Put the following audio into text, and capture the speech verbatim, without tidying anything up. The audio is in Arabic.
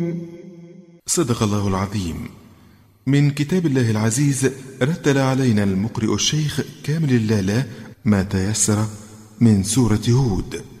صدق الله العظيم. من كتاب الله العزيز رتل علينا المقرئ الشيخ كامل اللالة ما تيسر من سورة هود.